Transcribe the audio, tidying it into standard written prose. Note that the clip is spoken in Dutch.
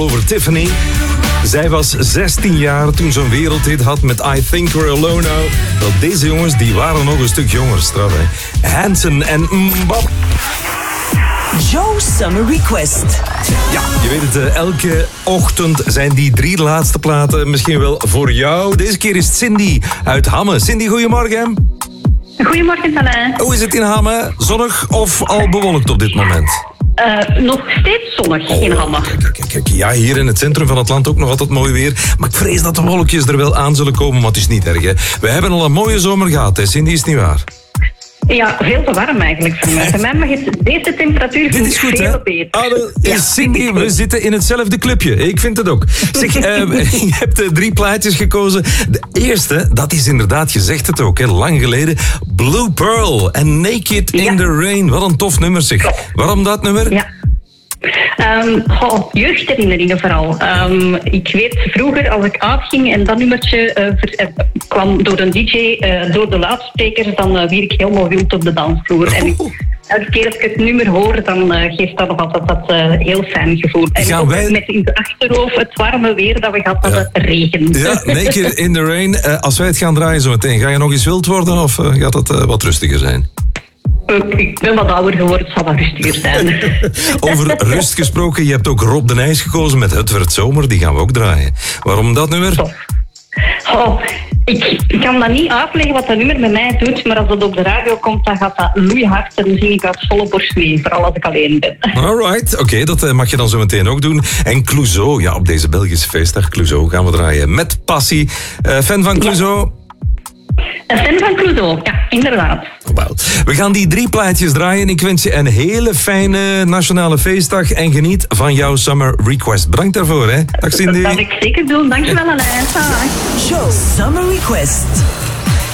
Over Tiffany. Zij was 16 jaar toen ze een wereldhit had met I Think We're Alone Now. Wel, deze jongens die waren nog een stuk jonger, straf. Hanson en Mbap. Joe's Summer Request. Ja, je weet het, elke ochtend zijn die 3 laatste platen misschien wel voor jou. Deze keer is het Cindy uit Hamme. Cindy, goedemorgen. Goedemorgen, Alain. Hoe is het in Hamme? Zonnig of al bewolkt op dit moment? Nog steeds zonnig in Hamme. Kijk. Ja, hier in het centrum van het land ook nog altijd mooi weer. Maar ik vrees dat de wolkjes er wel aan zullen komen, maar het is niet erg. Hè. We hebben al een mooie zomer gehad, hè. Cindy, is het niet waar? Ja, veel te warm eigenlijk voor mij. Voor mij mag het deze temperatuur Dit is goed, veel hè? beter. Cindy, we zitten in hetzelfde clubje. Ik vind het ook. Zeg, je hebt 3 plaatjes gekozen. De eerste, dat is inderdaad, je zegt het ook, hè, lang geleden. Blue Pearl en Naked in the Rain. Wat een tof nummer, zeg. Waarom dat nummer? Ja. Jeugdherinneringen vooral. Ik weet vroeger als ik uitging en dat nummertje kwam door een DJ, door de luidsprekers, dan wier ik helemaal wild op de dansvloer. En elke keer als ik het nummer hoor, dan geeft dat nog altijd dat heel fijn gevoel. En ook met in de achterhoofd het warme weer dat we gehad hadden, regen. Ja, Naked in the Rain. Als wij het gaan draaien zo meteen, ga je nog eens wild worden of gaat dat wat rustiger zijn? Ik ben wat ouder geworden, het zal wat rustiger zijn. Over rust gesproken, je hebt ook Rob de Nijs gekozen met Het werd zomer, die gaan we ook draaien. Waarom dat nummer? Ik kan dat niet uitleggen wat dat nummer met mij doet, maar als dat op de radio komt, dan gaat dat loeihard en dan zing ik uit volle borst mee, vooral als ik alleen ben. Alright, oké, dat mag je dan zo meteen ook doen. En Clouseau, ja, op deze Belgische feestdag, Clouseau gaan we draaien met passie. Fan van Clouseau? Een fan van Clouseau, ja, inderdaad. Wel, we gaan die 3 plaatjes draaien. Ik wens je een hele fijne nationale feestdag en geniet van jouw Summer Request. Bedankt daarvoor, hè. Dag Cindy. Dat zal ik zeker doen. Dankjewel, Alain. Dag. Joe's Summer Request.